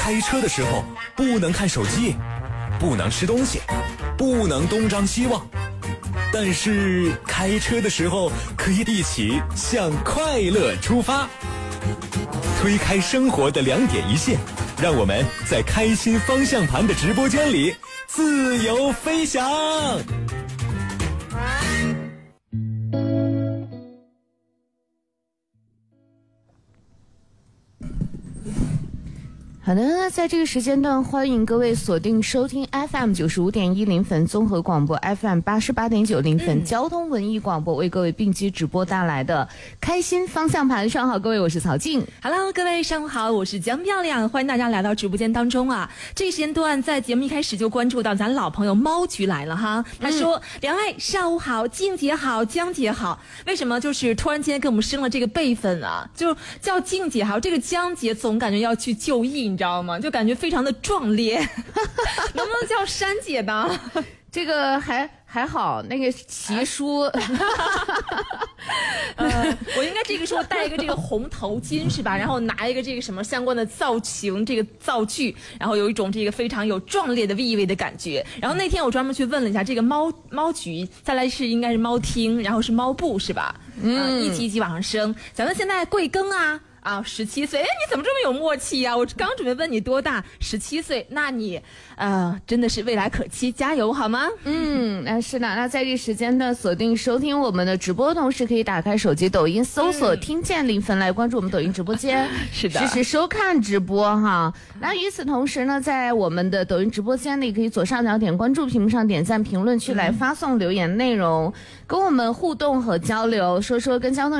开车的时候不能看手机，不能吃东西，不能东张西望，但是开车的时候可以一起向快乐出发，推开生活的两点一线，让我们在开心方向盘的直播间里自由飞翔。 好的，在这个时间段，欢迎各位锁定收听 FM 95.1临汾综合广播 FM 88.9临汾交通文艺广播，为各位并机直播带来的开心方向盘。上午好，各位，我是曹静。 Hello， 各位上午好，我是江漂亮，欢迎大家来到直播间当中啊。这个时间段在节目一开始就关注到咱老朋友猫菊来了哈，他说：两位上午好，静姐好，江姐好。为什么就是突然间给我们升了这个辈分啊？就叫静姐好，这个江姐总感觉要去就义，你知道吗？就感觉非常的壮烈，能不能叫珊姐呢？ 这个还好，那个奇书， 我应该这个时候戴一个这个红头巾是吧？然后拿一个这个什么相关的造型这个造句，然后有一种这个非常有壮烈的意味的感觉。然后那天我专门去问了一下这个猫局，再来是应该是猫厅，然后是猫部是吧？一级一级往上升。咱们现在贵庚啊？17岁，哎，你怎么这么有默契呀？我刚准备问你多大，17岁，那你，真的是未来可期，加油好吗？ 是的，那在这时间呢，锁定收听我们的直播，同时可以打开手机抖音搜索听见临汾来关注我们抖音直播间， 是的， 实时收看直播哈。那与此同时呢，在我们的抖音直播间里，可以左上角点关注，屏幕上点赞，评论区来发送留言内容，跟我们互动和交流，说说跟交通